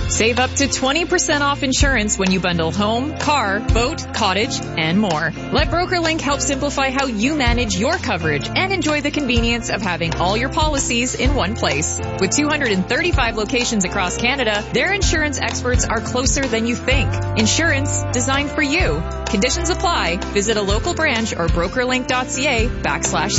Save up to 20% off insurance when you bundle home, car, boat, cottage, and more. Let BrokerLink help simplify how you manage your coverage and enjoy the convenience of having all your policies in one place. With 235 locations across Canada, their insurance experts are closer than you think. Insurance designed for you. Conditions apply. Visit a local branch or brokerlink.ca/